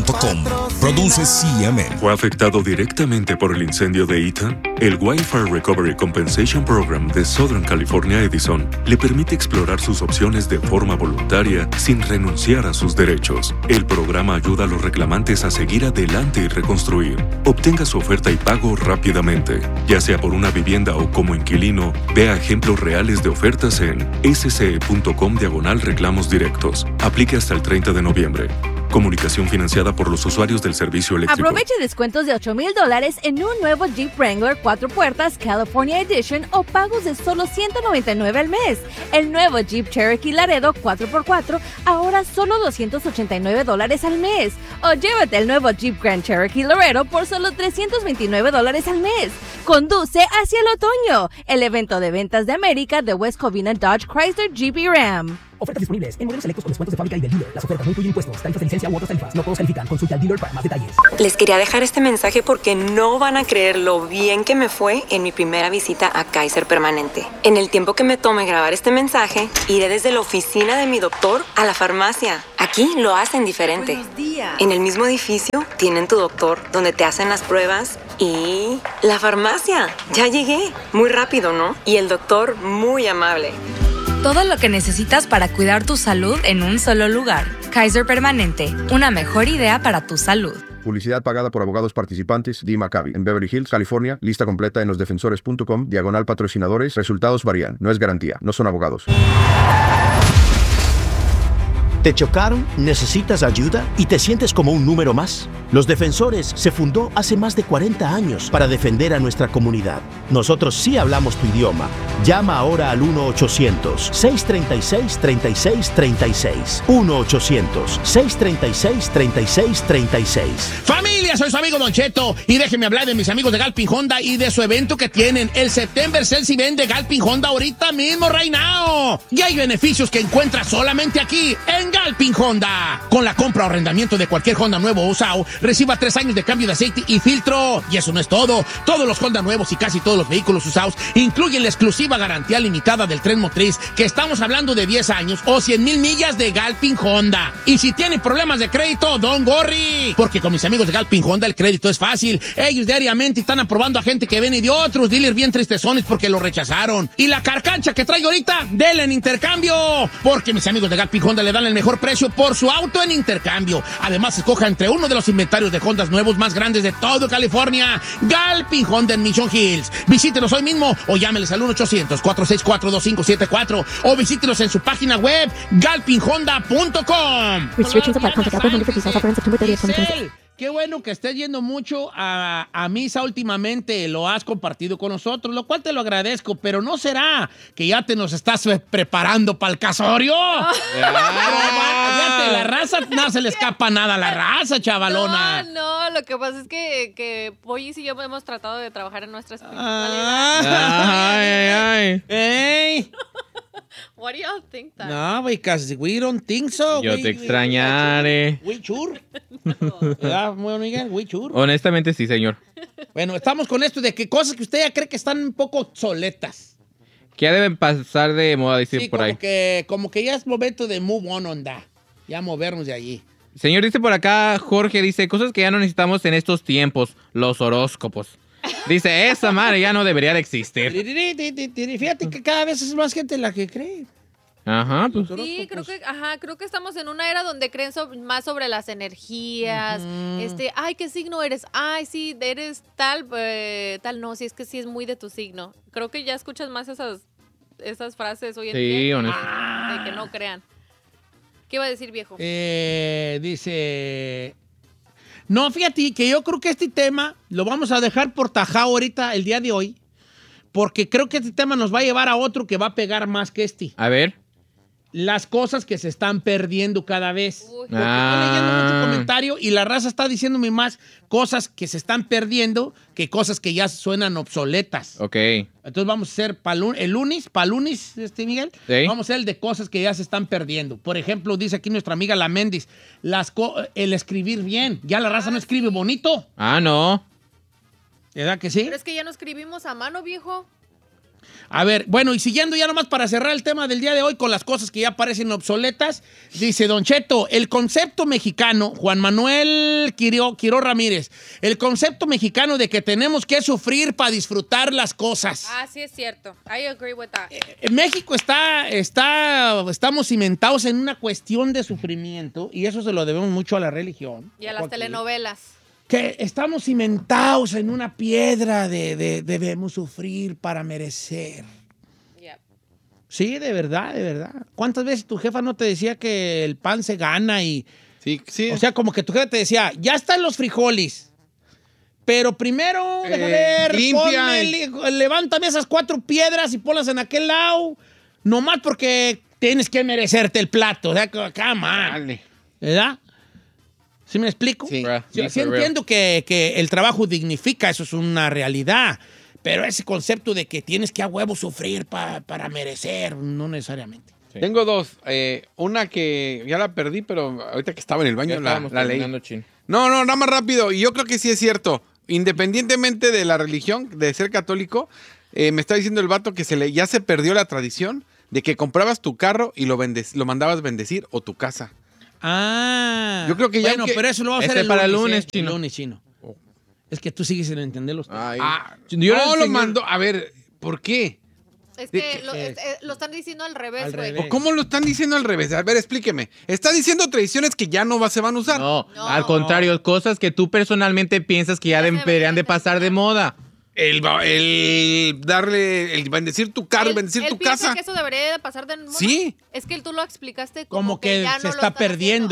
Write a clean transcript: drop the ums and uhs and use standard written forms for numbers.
wildfirerecovery.com. Produce CMN. ¿Fue afectado directamente por el incendio de Ethan? El Wildfire Recovery Compensation Program de Southern California Edison le permite explorar sus opciones de forma voluntaria sin renunciar a sus derechos. El programa ayuda a los reclamantes a seguir adelante y reconstruir. Obtenga su oferta y pago rápidamente. Ya sea por una vivienda o como inquilino, vea ejemplos reales de ofertas en sce.com/reclamos directos. Aplique hasta el 30 de noviembre. Comunicación financiada por los usuarios del servicio eléctrico. Aproveche descuentos de $8,000 en un nuevo Jeep Wrangler 4 puertas California Edition o pagos de solo $199 al mes. El nuevo Jeep Cherokee Laredo 4x4 ahora solo $289 al mes. O llévate el nuevo Jeep Grand Cherokee Laredo por solo $329 al mes. Conduce hacia el otoño. El evento de ventas de América de West Covina Dodge Chrysler Jeep y Ram. Ofertas disponibles en modelos selectos con descuentos de fábrica y del dealer. Las ofertas no incluyen impuestos, tarifas de licencia u otras tarifas. No todos califican. Consulta al dealer para más detalles. Les quería dejar este mensaje porque no van a creer lo bien que me fue en mi primera visita a Kaiser Permanente. En el tiempo que me tome grabar este mensaje, iré desde la oficina de mi doctor a la farmacia. Aquí lo hacen diferente. Buenos días. En el mismo edificio tienen tu doctor donde te hacen las pruebas y la farmacia. Ya llegué. Muy rápido, ¿no? Y el doctor muy amable. Todo lo que necesitas para cuidar tu salud en un solo lugar. Kaiser Permanente, una mejor idea para tu salud. Publicidad pagada por abogados participantes. Dee Maccabi, en Beverly Hills, California. Lista completa en losdefensores.com. /patrocinadores. Resultados varían. No es garantía. No son abogados. ¿Te chocaron? ¿Necesitas ayuda? ¿Y te sientes como un número más? Los Defensores se fundó hace más de 40 años para defender a nuestra comunidad. Nosotros sí hablamos tu idioma. Llama ahora al 1-800-636-3636. 1-800-636-3636. Familia, soy su amigo Don Cheto y déjenme hablar de mis amigos de Galpin Honda y de su evento que tienen, el September Sales Event de Galpin Honda ahorita mismo, right now. Y hay beneficios que encuentras solamente aquí, en Galpin Honda. Con la compra o arrendamiento de cualquier Honda nuevo o usado, reciba 3 años de cambio de aceite y filtro. Y eso no es todo. Todos los Honda nuevos y casi todos los vehículos usados incluyen la exclusiva garantía limitada del tren motriz, que estamos hablando de 10 años o 100,000 millas de Galpin Honda. Y si tienen problemas de crédito, don't worry, porque con mis amigos de Galpin Honda el crédito es fácil. Ellos diariamente están aprobando a gente que viene de otros dealers bien tristezones porque lo rechazaron. Y la carcancha que traigo ahorita, denle en intercambio, porque mis amigos de Galpin Honda le dan el mejor precio por su auto en intercambio. Además, escoja entre uno de los inventarios de Hondas nuevos más grandes de todo California, Galpin Honda en Mission Hills. Visítenos hoy mismo o llámeles al 1-800-464-2574 o visítenos en su página web galpinhonda.com. Restrictions apply. Contact Apple Honda for details. Offer ends September 30th, 2023. Qué bueno que estés yendo mucho a misa últimamente, lo has compartido con nosotros, lo cual te lo agradezco, pero ¿no será que ya te nos estás preparando para el casorio? Fíjate, la raza, no se le escapa nada a la raza, chavalona. No, lo que pasa es que Pollis y yo hemos tratado de trabajar en nuestra espiritualidad. Ay. Hey. What do y'all think that? No, because we don't think so. Yo te extrañaré. We sure. Bueno, Miguel, we sure. Honestamente sí, señor. Bueno, estamos con esto de que cosas que usted ya cree que están un poco obsoletas. Que ya deben pasar de moda, decir Sí, por ahí. como que ya es momento de move on, onda. Ya movernos de allí. Señor, dice por acá, Jorge, dice, cosas que ya no necesitamos en estos tiempos, los horóscopos. Dice, esa madre ya no debería de existir. Fíjate que cada vez es más gente la que cree. Ajá, pues. Sí, creo que estamos en una era donde creen más sobre las energías. Ay, ¿qué signo eres? Ay, sí, eres tal, no, sí, es que sí es muy de tu signo. Creo que ya escuchas más esas frases hoy en día. Sí, honesto. De que no crean. ¿Qué iba a decir, viejo? Dice... No, fíjate que yo creo que este tema lo vamos a dejar por tajado ahorita, el día de hoy, porque creo que este tema nos va a llevar a otro que va a pegar más que este. A ver. Las cosas que se están perdiendo cada vez. Porque estoy leyendo mucho comentario y la raza está diciéndome más cosas que se están perdiendo que cosas que ya suenan obsoletas. Ok. Entonces vamos a hacer el lunes, Miguel, ¿Sí? Vamos a hacer el de cosas que ya se están perdiendo. Por ejemplo, dice aquí nuestra amiga La Méndez, el escribir bien. Ya la raza no escribe bonito. Ah, no. ¿Verdad que sí? Pero es que ya no escribimos a mano, viejo. A ver, bueno, y siguiendo ya nomás para cerrar el tema del día de hoy con las cosas que ya parecen obsoletas, dice Don Cheto, el concepto mexicano, Juan Manuel Quiró Ramírez, el concepto mexicano de que tenemos que sufrir para disfrutar las cosas. Ah, sí es cierto. I agree with that. En México estamos cimentados en una cuestión de sufrimiento y eso se lo debemos mucho a la religión. Y a las telenovelas. Que estamos cimentados en una piedra de debemos sufrir para merecer. Yep. Sí, de verdad, de verdad. ¿Cuántas veces tu jefa no te decía que el pan se gana y... Sí, sí. O sea, como que tu jefa te decía, ya están los frijoles, pero primero, déjame ver, limpia levántame esas 4 piedras y ponlas en aquel lado, nomás porque tienes que merecerte el plato. O sea, come on. ¿Verdad? ¿Sí me explico? Sí. Sí entiendo que el trabajo dignifica, eso es una realidad, pero ese concepto de que tienes que a huevo sufrir para merecer, no necesariamente. Sí. Tengo 2. Una que ya la perdí, pero ahorita que estaba en el baño la leí. No, nada más rápido. Y yo creo que sí es cierto. Independientemente de la religión, de ser católico, me está diciendo el vato que ya se perdió la tradición de que comprabas tu carro y lo mandabas bendecir o tu casa. Ah. Yo creo que ya... Bueno, pero eso lo vamos a hacer para el lunes, chino. El lunes, chino. Es que tú sigues sin entenderlos. Yo no lo mando... A ver, ¿por qué? Es que lo están diciendo al revés, güey. ¿O cómo lo están diciendo al revés? A ver, explíqueme. Está diciendo tradiciones que ya no se van a usar. No, al contrario, cosas que tú personalmente piensas que ya deberían de pasar de moda. El bendecir tu carro, bendecir tu casa. Él piensa que eso debería de pasar de moda. Sí. Es que tú lo explicaste como que ya se no está perdiendo.